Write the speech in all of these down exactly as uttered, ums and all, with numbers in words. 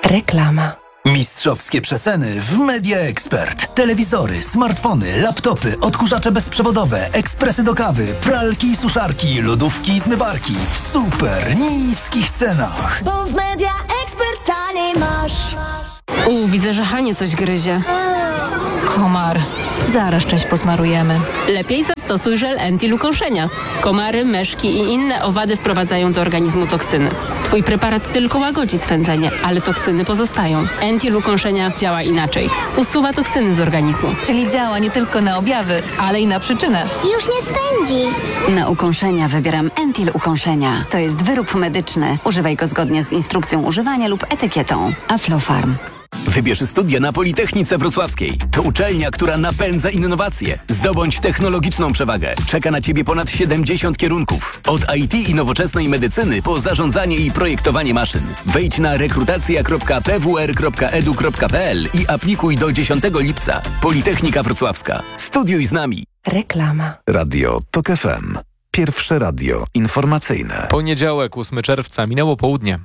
Reklama. Mistrzowskie przeceny w Media Expert. Telewizory, smartfony, laptopy, odkurzacze bezprzewodowe, ekspresy do kawy, pralki i suszarki, lodówki i zmywarki w super niskich cenach. Bo w Media Expert taniej masz. U, widzę, że Hanie coś gryzie. Komar. Zaraz część posmarujemy. Lepiej zastosuj żel Entil ukąszenia. Komary, myszki i inne owady wprowadzają do organizmu toksyny. Twój preparat tylko łagodzi swędzenie, ale toksyny pozostają. Entil ukąszenia działa inaczej. Usuwa toksyny z organizmu. Czyli działa nie tylko na objawy, ale i na przyczynę. Już nie swędzi. Na ukąszenia wybieram Entil ukąszenia. To jest wyrób medyczny. Używaj go zgodnie z instrukcją używania lub etykietą. Aflofarm. Wybierz studia na Politechnice Wrocławskiej. To uczelnia, która napędza innowacje. Zdobądź technologiczną przewagę. Czeka na Ciebie ponad siedemdziesiąt kierunków. Od I T i nowoczesnej medycyny po zarządzanie i projektowanie maszyn. Wejdź na rekrutacja kropka p w r kropka e d u kropka p l i aplikuj do dziesiątego lipca. Politechnika Wrocławska. Studiuj z nami. Reklama. Radio Tok F M. Pierwsze radio informacyjne. Poniedziałek, ósmego czerwca, minęło południe.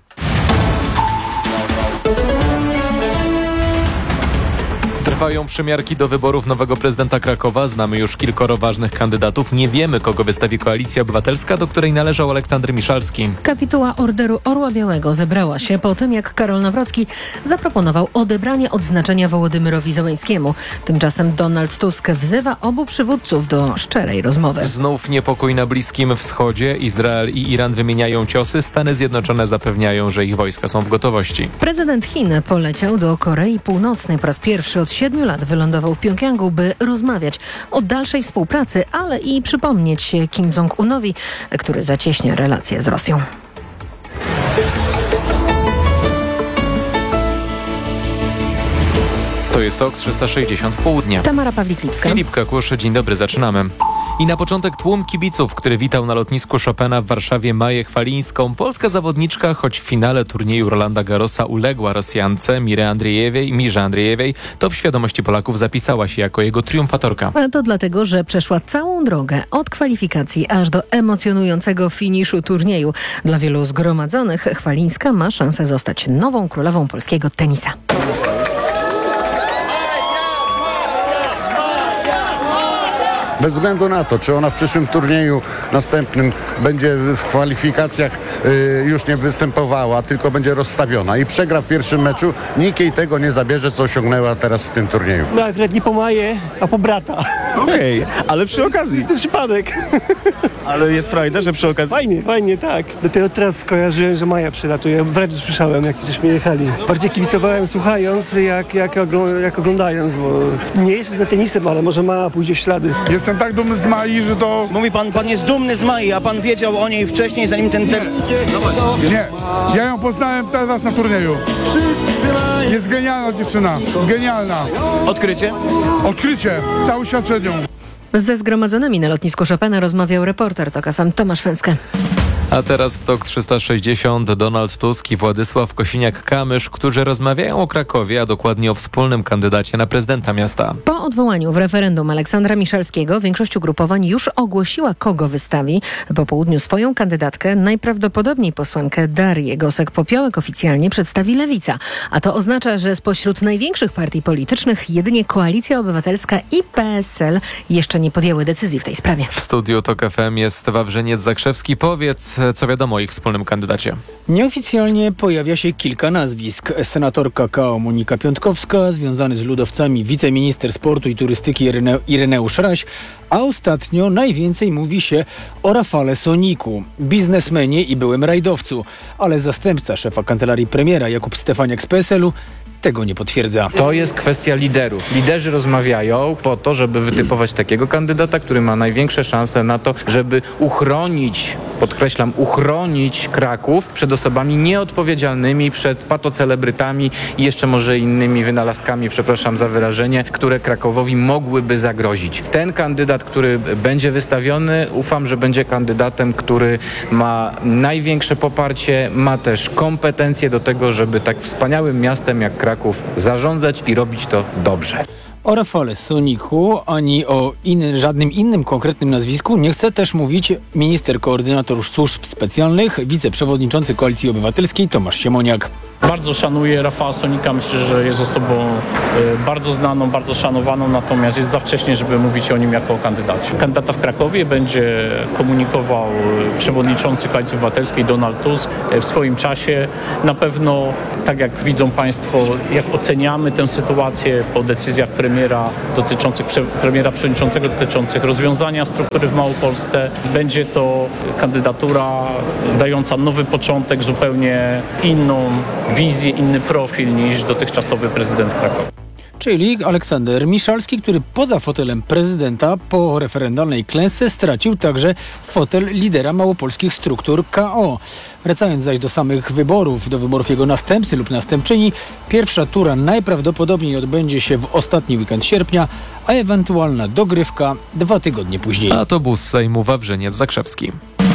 Trwają przymiarki do wyborów nowego prezydenta Krakowa. Znamy już kilkoro ważnych kandydatów. Nie wiemy, kogo wystawi Koalicja Obywatelska, do której należał Aleksander Miszalski. Kapituła Orderu Orła Białego zebrała się po tym, jak Karol Nawrocki zaproponował odebranie odznaczenia Wołodymyrowi Zełenskiemu. Tymczasem Donald Tusk wzywa obu przywódców do szczerej rozmowy. Znów niepokój na Bliskim Wschodzie. Izrael i Iran wymieniają ciosy. Stany Zjednoczone zapewniają, że ich wojska są w gotowości. Prezydent Chin poleciał do Korei Północnej. Po raz pierwszy od siedmiu lat wylądował w Pjongjangu, by rozmawiać o dalszej współpracy, ale i przypomnieć się Kim Jong-unowi, który zacieśnia relacje z Rosją. To jest Tok trzysta sześćdziesiąt w południe. Tamara Pawlik-Lipska. Filip Kakusz, dzień dobry, zaczynamy. I na początek tłum kibiców, który witał na lotnisku Chopina w Warszawie Maję Chwalińską. Polska zawodniczka, choć w finale turnieju Rolanda Garrosa uległa Rosjance Mirze Andriejewej, Mirze Andriejewej, to w świadomości Polaków zapisała się jako jego triumfatorka. A to dlatego, że przeszła całą drogę od kwalifikacji aż do emocjonującego finiszu turnieju. Dla wielu zgromadzonych Chwalińska ma szansę zostać nową królową polskiego tenisa. Bez względu na to, czy ona w przyszłym turnieju następnym będzie w kwalifikacjach y, już nie występowała, tylko będzie rozstawiona i przegra w pierwszym meczu, nikt jej tego nie zabierze, co osiągnęła teraz w tym turnieju. No akurat nie po Maję, a po brata. Okej, okay, ale przy okazji. Jest to przypadek. Ale jest frajda, że przy okazji... Fajnie, fajnie, tak. Dopiero teraz skojarzyłem, że Maja przylatuje. W radiu słyszałem, jak żeśmy jechali. Bardziej kibicowałem słuchając, jak, jak, ogl- jak oglądając, bo nie jestem za tenisem, ale może Maja pójdzie w ślady. Jestem tak dumny z Mai, że to... Mówi pan, pan jest dumny z Mai, a pan wiedział o niej wcześniej, zanim ten... Nie, nie. Ja ją poznałem teraz na turnieju. Jest genialna dziewczyna, genialna. Odkrycie? Odkrycie, cały świat przed nią. Ze zgromadzonymi na lotnisku Chopina rozmawiał reporter Tok F M Tomasz Fęskę. A teraz w Tok trzysta sześćdziesiąt Donald Tusk i Władysław Kosiniak-Kamysz, którzy rozmawiają o Krakowie, a dokładnie o wspólnym kandydacie na prezydenta miasta. Po odwołaniu w referendum Aleksandra Miszalskiego większość ugrupowań już ogłosiła, kogo wystawi. Po południu swoją kandydatkę, najprawdopodobniej posłankę Darię Gosek-Popiołek, oficjalnie przedstawi Lewica. A to oznacza, że spośród największych partii politycznych jedynie Koalicja Obywatelska i P S L jeszcze nie podjęły decyzji w tej sprawie. W studiu Tok F M jest Wawrzyniec Zakrzewski. Powiedz, co wiadomo o ich wspólnym kandydacie. Nieoficjalnie pojawia się kilka nazwisk. Senatorka K O Monika Piątkowska, związany z ludowcami wiceminister sportu i turystyki Irene, Ireneusz Raś, a ostatnio najwięcej mówi się o Rafale Soniku, biznesmenie i byłym rajdowcu, ale zastępca szefa kancelarii premiera Jakub Stefaniak z P S L u tego nie potwierdza. To jest kwestia liderów. Liderzy rozmawiają po to, żeby wytypować takiego kandydata, który ma największe szanse na to, żeby uchronić, podkreślam, uchronić Kraków przed osobami nieodpowiedzialnymi, przed patocelebrytami i jeszcze może innymi wynalazkami, przepraszam za wyrażenie, które Krakowowi mogłyby zagrozić. Ten kandydat, który będzie wystawiony, ufam, że będzie kandydatem, który ma największe poparcie, ma też kompetencje do tego, żeby tak wspaniałym miastem jak Kraków zarządzać i robić to dobrze. O Rafale Soniku ani o in, żadnym innym konkretnym nazwisku nie chce też mówić minister koordynator służb specjalnych, wiceprzewodniczący Koalicji Obywatelskiej Tomasz Siemoniak. Bardzo szanuję Rafała Sonika, myślę, że jest osobą y, bardzo znaną, bardzo szanowaną, natomiast jest za wcześnie, żeby mówić o nim jako o kandydacie. Kandydata w Krakowie będzie komunikował przewodniczący Koalicji Obywatelskiej Donald Tusk w swoim czasie. Na pewno, tak jak widzą Państwo, jak oceniamy tę sytuację po decyzjach premiera dotyczących, premiera przewodniczącego dotyczących rozwiązania struktury w Małopolsce, będzie to kandydatura dająca nowy początek, zupełnie inną wizję, inny profil niż dotychczasowy prezydent Krakowa. Czyli Aleksander Miszalski, który poza fotelem prezydenta po referendalnej klęsce stracił także fotel lidera małopolskich struktur K O. Wracając zaś do samych wyborów, do wyborów jego następcy lub następczyni, pierwsza tura najprawdopodobniej odbędzie się w ostatni weekend sierpnia, a ewentualna dogrywka dwa tygodnie później. A to bus Sejmu Wawrzyniec-Zakrzewski.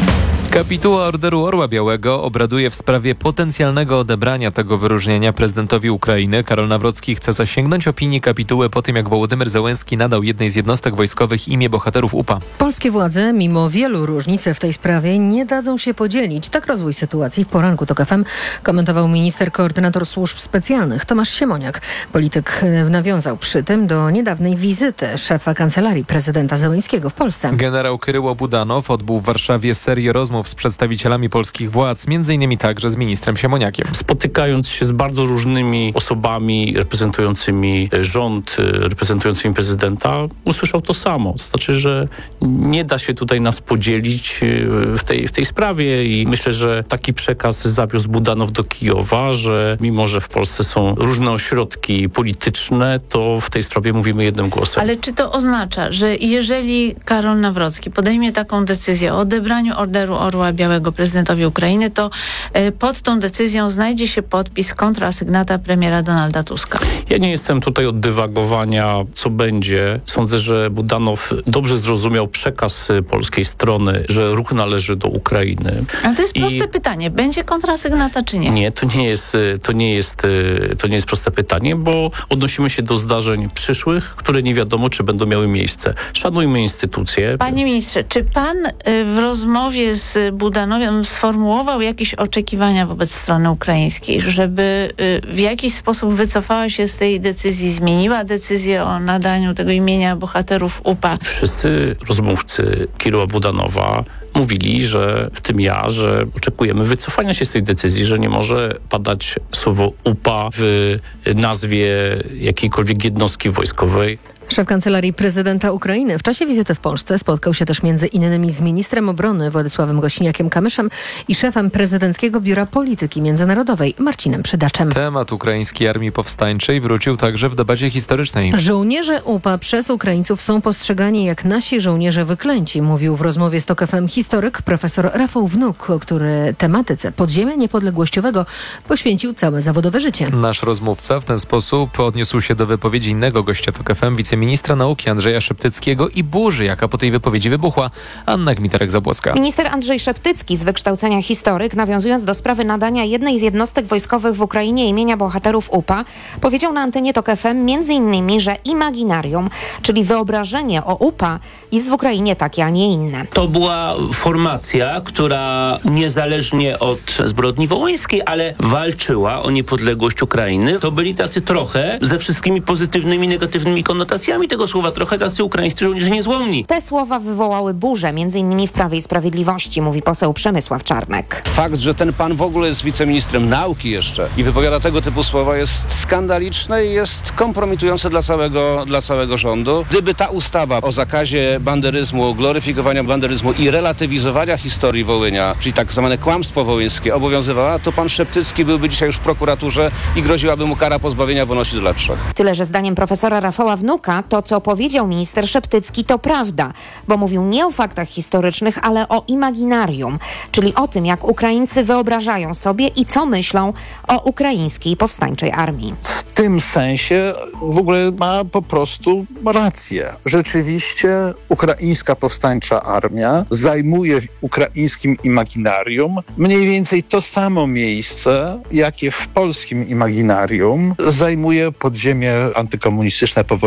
Kapituła Orderu Orła Białego obraduje w sprawie potencjalnego odebrania tego wyróżnienia prezydentowi Ukrainy. Karol Nawrocki chce zasięgnąć opinii kapituły po tym, jak Wołodymyr Zełenski nadał jednej z jednostek wojskowych imię bohaterów U P A. Polskie władze, mimo wielu różnic w tej sprawie, nie dadzą się podzielić. Tak rozwój sytuacji w poranku TOK F M komentował minister koordynator służb specjalnych Tomasz Siemoniak. Polityk nawiązał przy tym do niedawnej wizyty szefa kancelarii prezydenta Zełenskiego w Polsce. Generał Kyryło Budanow odbył w Warszawie serię rozmów z przedstawicielami polskich władz, między innymi także z ministrem Siemoniakiem. Spotykając się z bardzo różnymi osobami reprezentującymi rząd, reprezentującymi prezydenta, usłyszał to samo. To znaczy, że nie da się tutaj nas podzielić w tej, w tej sprawie i myślę, że taki przekaz zawiózł Budanow do Kijowa, że mimo, że w Polsce są różne ośrodki polityczne, to w tej sprawie mówimy jednym głosem. Ale czy to oznacza, że jeżeli Karol Nawrocki podejmie taką decyzję o odebraniu Orderu Orła Białego prezydentowi Ukrainy, to pod tą decyzją znajdzie się podpis kontrasygnata premiera Donalda Tuska? Ja nie jestem tutaj od dywagowania, co będzie. Sądzę, że Budanow dobrze zrozumiał przekaz polskiej strony, że ruch należy do Ukrainy. Ale to jest I... proste pytanie. Będzie kontrasygnata, czy nie? Nie, to nie jest, to nie jest, to nie jest proste pytanie, bo odnosimy się do zdarzeń przyszłych, które nie wiadomo, czy będą miały miejsce. Szanujmy instytucje. Panie ministrze, czy pan w rozmowie z Budanowem sformułował jakieś oczekiwania wobec strony ukraińskiej, żeby w jakiś sposób wycofała się z tej decyzji, zmieniła decyzję o nadaniu tego imienia bohaterów U P A? Wszyscy rozmówcy Kiryła Budanowa mówili, że w tym ja, że oczekujemy wycofania się z tej decyzji, że nie może padać słowo U P A w nazwie jakiejkolwiek jednostki wojskowej. Szef Kancelarii Prezydenta Ukrainy w czasie wizyty w Polsce spotkał się też między innymi z ministrem obrony Władysławem Gościniakiem-Kamyszem i szefem Prezydenckiego Biura Polityki Międzynarodowej Marcinem Przydaczem. Temat ukraińskiej armii powstańczej wrócił także w debacie historycznej. Żołnierze U P A przez Ukraińców są postrzegani jak nasi żołnierze wyklęci, mówił w rozmowie z TOK F M historyk profesor Rafał Wnuk, który tematyce podziemia niepodległościowego poświęcił całe zawodowe życie. Nasz rozmówca w ten sposób odniósł się do wypowiedzi innego gościa TOK F M, wiceministra nauki Andrzeja Szeptyckiego i burzy, jaka po tej wypowiedzi wybuchła. Anna Gmiterek-Zabłocka. Minister Andrzej Szeptycki, z wykształcenia historyk, nawiązując do sprawy nadania jednej z jednostek wojskowych w Ukrainie imienia bohaterów U P A, powiedział na antenie TOK F M między innymi, że imaginarium, czyli wyobrażenie o U P A, jest w Ukrainie takie, a nie inne. To była formacja, która niezależnie od zbrodni wołyńskiej, ale walczyła o niepodległość Ukrainy. To byli tacy trochę, ze wszystkimi pozytywnymi, negatywnymi konotacjami tego słowa, trochę tacy ukraińscy żołnierze niezłomni. Te słowa wywołały burzę, między innymi w Prawie i Sprawiedliwości, mówi poseł Przemysław Czarnek. Fakt, że ten pan w ogóle jest wiceministrem nauki jeszcze i wypowiada tego typu słowa, jest skandaliczne i jest kompromitujące dla całego, dla całego rządu. Gdyby ta ustawa o zakazie banderyzmu, gloryfikowania banderyzmu i relatywizowania historii Wołynia, czyli tak zwane kłamstwo wołyńskie, obowiązywała, to pan Szeptycki byłby dzisiaj już w prokuraturze i groziłaby mu kara pozbawienia wolności do lat trzech. Tyle, że zdaniem profesora Rafała Wnuka, to co powiedział minister Szeptycki to prawda, bo mówił nie o faktach historycznych, ale o imaginarium, czyli o tym, jak Ukraińcy wyobrażają sobie i co myślą o ukraińskiej powstańczej armii. W tym sensie w ogóle ma po prostu rację. Rzeczywiście ukraińska powstańcza armia zajmuje w ukraińskim imaginarium mniej więcej to samo miejsce, jakie w polskim imaginarium zajmuje podziemie antykomunistyczne powojenne.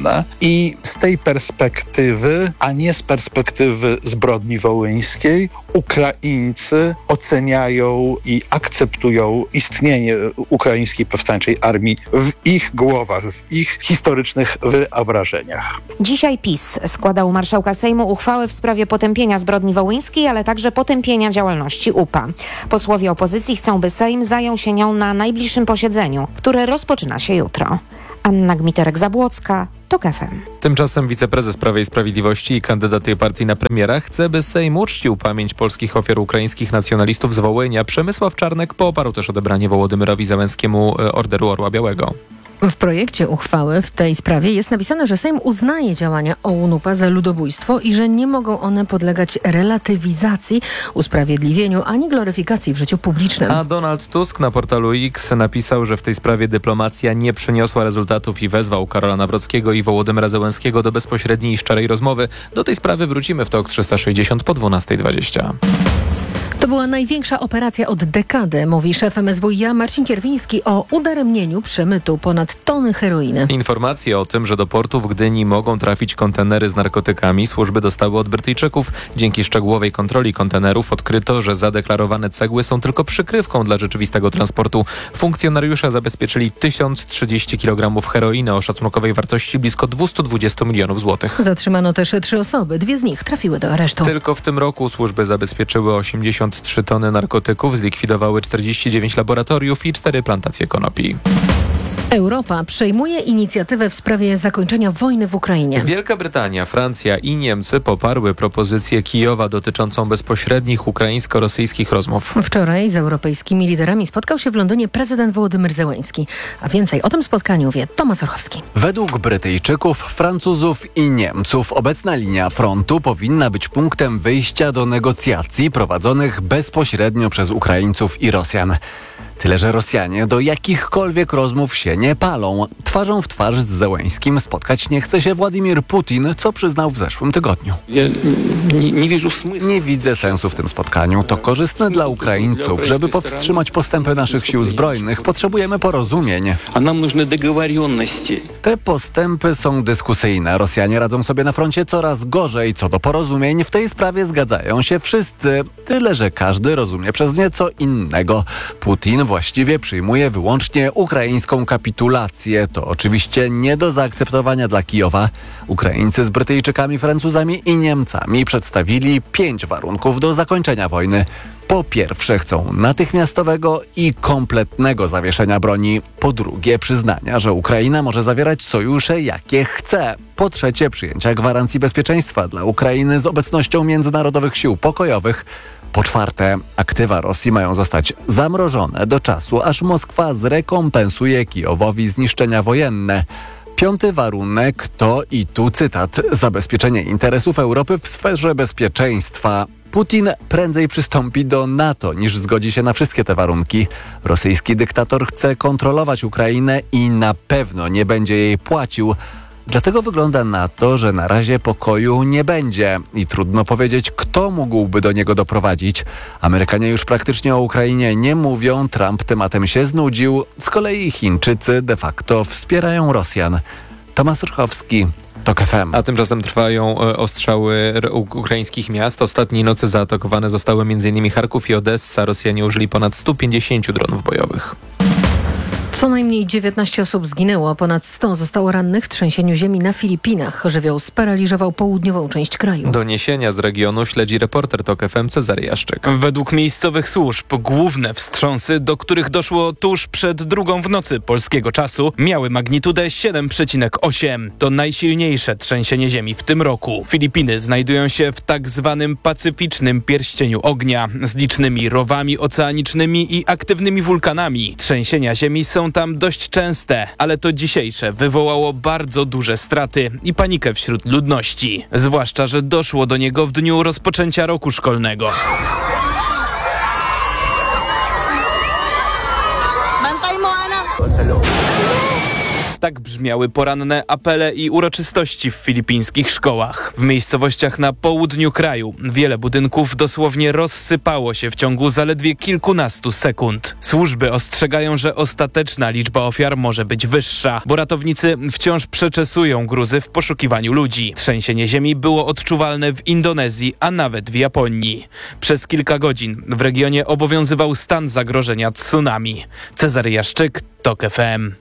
wojenne i z tej perspektywy, a nie z perspektywy zbrodni wołyńskiej, Ukraińcy oceniają i akceptują istnienie ukraińskiej powstańczej armii w ich głowach, w ich historycznych wyobrażeniach. Dzisiaj PiS składał u marszałka Sejmu uchwałę w sprawie potępienia zbrodni wołyńskiej, ale także potępienia działalności U P A. Posłowie opozycji chcą, by Sejm zajął się nią na najbliższym posiedzeniu, które rozpoczyna się jutro. Anna Gmiterek-Zabłocka, TOK F M. Tymczasem wiceprezes Prawa i Sprawiedliwości i kandydat tej partii na premiera chce, by Sejm uczcił pamięć polskich ofiar ukraińskich nacjonalistów z Wołynia. Przemysław Czarnek poparł też odebranie Wołodymyrowi Zełenskiemu Orderu Orła Białego. W projekcie uchwały w tej sprawie jest napisane, że Sejm uznaje działania O U N U P A za ludobójstwo i że nie mogą one podlegać relatywizacji, usprawiedliwieniu ani gloryfikacji w życiu publicznym. A Donald Tusk na portalu X napisał, że w tej sprawie dyplomacja nie przyniosła rezultatów i wezwał Karola Nawrockiego i Wołodymyra Zełenskiego do bezpośredniej i szczerej rozmowy. Do tej sprawy wrócimy w TOK trzysta sześćdziesiąt po dwunasta dwadzieścia. To była największa operacja od dekady, mówi szef M S W iA Marcin Kierwiński o udaremnieniu przemytu ponad tony heroiny. Informacje o tym, że do portu w Gdyni mogą trafić kontenery z narkotykami, służby dostały od Brytyjczyków. Dzięki szczegółowej kontroli kontenerów odkryto, że zadeklarowane cegły są tylko przykrywką dla rzeczywistego transportu. Funkcjonariusze zabezpieczyli tysiąc trzydzieści kilogramów heroiny o szacunkowej wartości blisko dwieście dwadzieścia milionów złotych. Zatrzymano też trzy osoby, dwie z nich trafiły do aresztu. Tylko w tym roku służby zabezpieczyły osiemdziesiąt trzy tony narkotyków, zlikwidowały czterdzieści dziewięć laboratoriów i cztery plantacje konopi. Europa przejmuje inicjatywę w sprawie zakończenia wojny w Ukrainie. Wielka Brytania, Francja i Niemcy poparły propozycję Kijowa dotyczącą bezpośrednich ukraińsko-rosyjskich rozmów. Wczoraj z europejskimi liderami spotkał się w Londynie prezydent Wołodymyr Zełenski. A więcej o tym spotkaniu wie Tomasz Orchowski. Według Brytyjczyków, Francuzów i Niemców obecna linia frontu powinna być punktem wyjścia do negocjacji prowadzonych bezpośrednio przez Ukraińców i Rosjan. Tyle, że Rosjanie do jakichkolwiek rozmów się nie palą. Twarzą w twarz z Zełenskim spotkać nie chce się Władimir Putin, co przyznał w zeszłym tygodniu. Ja nie, nie, nie widzę sensu w tym spotkaniu. To korzystne dla Ukraińców. Żeby powstrzymać postępy naszych sił zbrojnych, potrzebujemy porozumień. A nam нужны договоренности. Te postępy są dyskusyjne. Rosjanie radzą sobie na froncie coraz gorzej. Co do porozumień, w tej sprawie zgadzają się wszyscy. Tyle, że każdy rozumie przez nieco innego. Putin właściwie przyjmuje wyłącznie ukraińską kapitulację. To oczywiście nie do zaakceptowania dla Kijowa. Ukraińcy z Brytyjczykami, Francuzami i Niemcami przedstawili pięć warunków do zakończenia wojny. Po pierwsze chcą natychmiastowego i kompletnego zawieszenia broni. Po drugie przyznania, że Ukraina może zawierać sojusze jakie chce. Po trzecie przyjęcia gwarancji bezpieczeństwa dla Ukrainy z obecnością międzynarodowych sił pokojowych. Po czwarte, aktywa Rosji mają zostać zamrożone do czasu, aż Moskwa zrekompensuje Kijowowi zniszczenia wojenne. Piąty warunek to, i tu cytat, zabezpieczenie interesów Europy w sferze bezpieczeństwa. Putin prędzej przystąpi do NATO, niż zgodzi się na wszystkie te warunki. Rosyjski dyktator chce kontrolować Ukrainę i na pewno nie będzie jej płacił. Dlatego wygląda na to, że na razie pokoju nie będzie i trudno powiedzieć, kto mógłby do niego doprowadzić. Amerykanie już praktycznie o Ukrainie nie mówią, Trump tematem się znudził, z kolei Chińczycy de facto wspierają Rosjan. Tomasz Orchowski, TOK F M. A tymczasem trwają ostrzały ukraińskich miast. Ostatniej nocy zaatakowane zostały m.in. Charków i Odessa. Rosjanie użyli ponad stu pięćdziesięciu dronów bojowych. Co najmniej dziewiętnaście osób zginęło, ponad sto zostało rannych w trzęsieniu ziemi na Filipinach. Żywioł sparaliżował południową część kraju. Doniesienia z regionu śledzi reporter TOK F M Cezary Jaszczyk. Według miejscowych służb główne wstrząsy, do których doszło tuż przed drugą w nocy polskiego czasu, miały magnitudę siedem przecinek osiem. To najsilniejsze trzęsienie ziemi w tym roku. Filipiny znajdują się w tak zwanym pacyficznym pierścieniu ognia z licznymi rowami oceanicznymi i aktywnymi wulkanami. Trzęsienia ziemi są tam dość częste, ale to dzisiejsze wywołało bardzo duże straty i panikę wśród ludności. Zwłaszcza, że doszło do niego w dniu rozpoczęcia roku szkolnego. Tak brzmiały poranne apele i uroczystości w filipińskich szkołach. W miejscowościach na południu kraju wiele budynków dosłownie rozsypało się w ciągu zaledwie kilkunastu sekund. Służby ostrzegają, że ostateczna liczba ofiar może być wyższa, bo ratownicy wciąż przeczesują gruzy w poszukiwaniu ludzi. Trzęsienie ziemi było odczuwalne w Indonezji, a nawet w Japonii. Przez kilka godzin w regionie obowiązywał stan zagrożenia tsunami. Cezary Jaszczyk, TOK F M.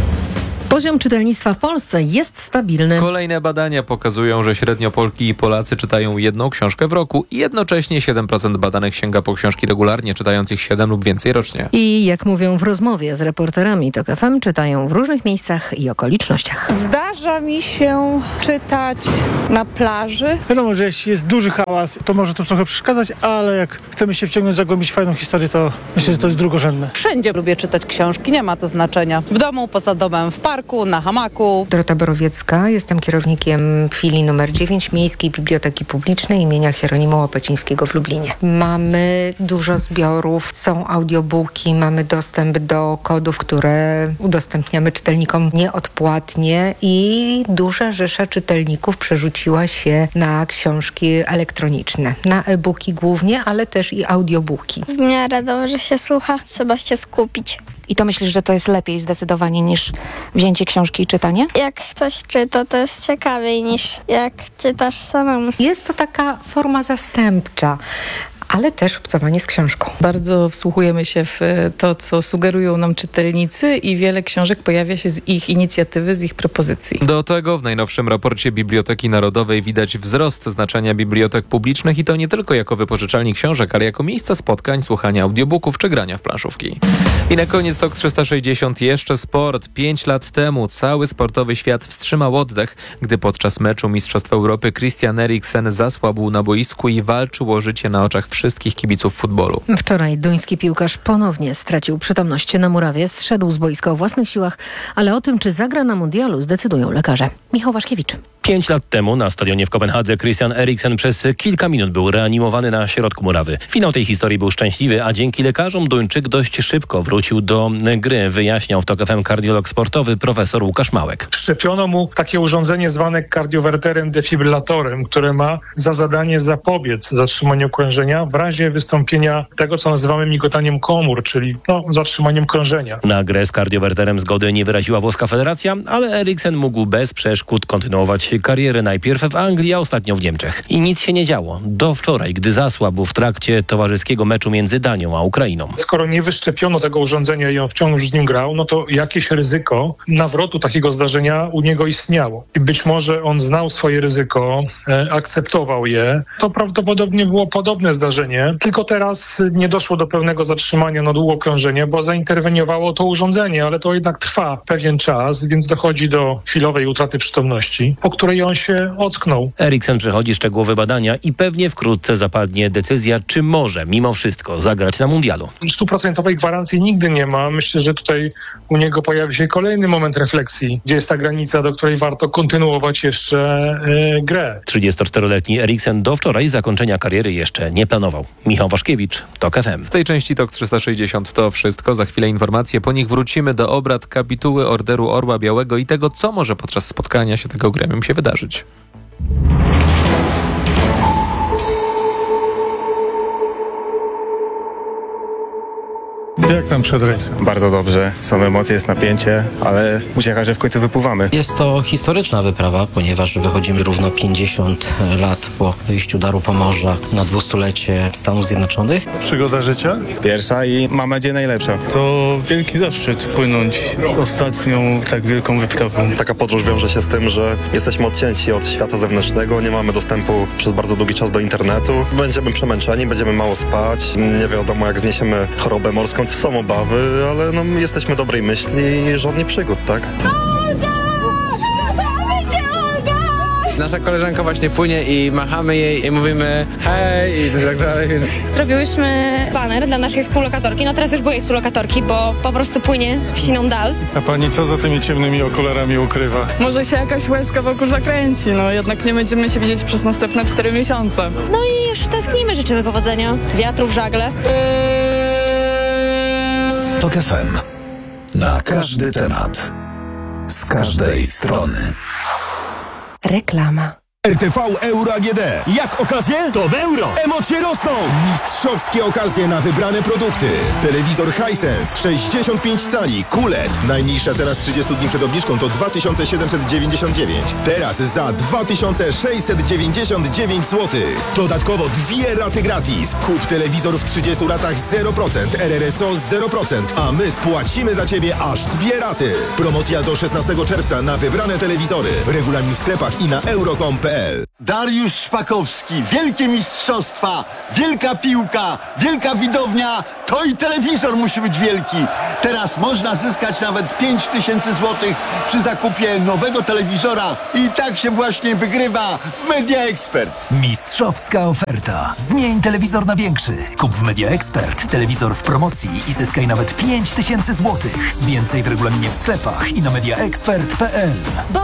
Poziom czytelnictwa w Polsce jest stabilny. Kolejne badania pokazują, że średnio Polki i Polacy czytają jedną książkę w roku i jednocześnie siedem procent badanych sięga po książki regularnie, czytających siedem lub więcej rocznie. I jak mówią w rozmowie z reporterami TOK F M, czytają w różnych miejscach i okolicznościach. Zdarza mi się czytać na plaży. Wiadomo, że jeśli jest duży hałas, to może to trochę przeszkadzać, ale jak chcemy się wciągnąć, zagłębić fajną historię, to myślę, że to jest drugorzędne. Wszędzie lubię czytać książki, nie ma to znaczenia. W domu, poza domem, w parku, na hamaku. Dorota Borowiecka, jestem kierownikiem filii numer dziewięć Miejskiej Biblioteki Publicznej imienia Hieronima Łapacińskiego w Lublinie. Mamy dużo zbiorów, są audiobooki, mamy dostęp do kodów, które udostępniamy czytelnikom nieodpłatnie i duża rzesza czytelników przerzuciła się na książki elektroniczne, na e-booki głównie, ale też i audiobooki. W miarę dobrze się słucha, trzeba się skupić. I to myślisz, że to jest lepiej zdecydowanie niż wzięcie książki i czytanie? Jak ktoś czyta, to jest ciekawiej niż jak czytasz samemu. Jest to taka forma zastępcza, ale też obcowanie z książką. Bardzo wsłuchujemy się w to, co sugerują nam czytelnicy i wiele książek pojawia się z ich inicjatywy, z ich propozycji. Do tego w najnowszym raporcie Biblioteki Narodowej widać wzrost znaczenia bibliotek publicznych i to nie tylko jako wypożyczalni książek, ale jako miejsca spotkań, słuchania audiobooków czy grania w planszówki. I na koniec TOK trzysta sześćdziesiąt jeszcze sport. Pięć lat temu cały sportowy świat wstrzymał oddech, gdy podczas meczu Mistrzostw Europy Christian Eriksen zasłabł na boisku i walczył o życie na oczach wszystkich kibiców futbolu. Wczoraj duński piłkarz ponownie stracił przytomność na murawie, zszedł z boiska o własnych siłach, ale o tym, czy zagra na mundialu, zdecydują lekarze. Michał Waszkiewicz. Pięć lat temu na stadionie w Kopenhadze Christian Eriksen przez kilka minut był reanimowany na środku murawy. Finał tej historii był szczęśliwy, a dzięki lekarzom Duńczyk dość szybko wrócił do gry, wyjaśniał w TOK F M kardiolog sportowy profesor Łukasz Małek. Wszczepiono mu takie urządzenie zwane kardiowerterem defibrylatorem, które ma za zadanie zapobiec zatrzymaniu krążenia w razie wystąpienia tego, co nazywamy migotaniem komór, czyli no, zatrzymaniem krążenia. Na grę z kardiowerterem zgody nie wyraziła włoska federacja, ale Eriksen mógł bez przeszkód kontynuować karierę najpierw w Anglii, a ostatnio w Niemczech. I nic się nie działo. Do wczoraj, gdy zasłabł w trakcie towarzyskiego meczu między Danią a Ukrainą. Skoro nie wyszczepiono tego urządzenia i on wciąż z nim grał, no to jakieś ryzyko nawrotu takiego zdarzenia u niego istniało. I być może on znał swoje ryzyko, e, akceptował je. To prawdopodobnie było podobne zdarzenie, tylko teraz nie doszło do pełnego zatrzymania na długo krążenie, bo zainterweniowało to urządzenie, ale to jednak trwa pewien czas, więc dochodzi do chwilowej utraty przytomności, po której on się ocknął. Eriksen przechodzi szczegółowe badania i pewnie wkrótce zapadnie decyzja, czy może mimo wszystko zagrać na mundialu. Stuprocentowej gwarancji nigdy nie ma. Myślę, że tutaj u niego pojawi się kolejny moment refleksji, gdzie jest ta granica, do której warto kontynuować jeszcze yy, grę. trzydziestoczteroletni Eriksen do wczoraj zakończenia kariery jeszcze nie planował. Michał Waszkiewicz, TOK F M. W tej części TOK trzysta sześćdziesiąt to wszystko. Za chwilę informacje. Po nich wrócimy do obrad kapituły Orderu Orła Białego i tego, co może podczas spotkania się tego gremium się wydarzyć. Jak tam przed rejsem? Bardzo dobrze. Są emocje, jest napięcie, ale uciecha, że w końcu wypływamy. Jest to historyczna wyprawa, ponieważ wychodzimy równo pięćdziesiąt lat po wyjściu Daru Pomorza na dwustulecie Stanów Zjednoczonych. Przygoda życia? Pierwsza i mam nadzieję najlepsza. To wielki zaszczyt płynąć ostatnią tak wielką wyprawą. Taka podróż wiąże się z tym, że jesteśmy odcięci od świata zewnętrznego, nie mamy dostępu przez bardzo długi czas do internetu. Będziemy przemęczeni, będziemy mało spać, nie wiadomo jak zniesiemy chorobę morską. Są obawy, ale no, jesteśmy dobrej myśli i żadnych przygód, tak? Nasza koleżanka właśnie płynie i machamy jej i mówimy hej i tak dalej, więc... Zrobiłyśmy baner dla naszej współlokatorki, no teraz już byłej współlokatorki, bo po prostu płynie w siną dal. A pani co za tymi ciemnymi okularami ukrywa? Może się jakaś łezka wokół zakręci, no jednak nie będziemy się widzieć przez następne cztery miesiące. No i już tęsknimy, życzymy powodzenia, wiatru w żagle. TOK F M. Na każdy temat. z każdej strony. Reklama. R T V Euro A G D. Jak okazje? To w euro! Emocje rosną! Mistrzowskie okazje na wybrane produkty. Telewizor Hisense sześćdziesiąt pięć cali Q L E D. Najniższa teraz trzydzieści dni przed obniżką to dwa tysiące siedemset dziewięćdziesiąt dziewięć. Teraz za dwa tysiące sześćset dziewięćdziesiąt dziewięć złotych. Dodatkowo dwie raty gratis. Kup telewizor w trzydziestu latach zero procent, R R S O zero procent, a my spłacimy za Ciebie aż dwie raty. Promocja do szesnastego czerwca na wybrane telewizory. Regulamin w sklepach i na euro kropka com kropka p l. Dariusz Szpakowski, wielkie mistrzostwa, wielka piłka, wielka widownia, to i telewizor musi być wielki. Teraz można zyskać nawet pięć tysięcy złotych przy zakupie nowego telewizora i tak się właśnie wygrywa w Media Expert. Mistrzowska oferta. Zmień telewizor na większy. Kup w Media Expert telewizor w promocji i zyskaj nawet pięć tysięcy złotych. Więcej w regulaminie w sklepach i na media expert kropka p l.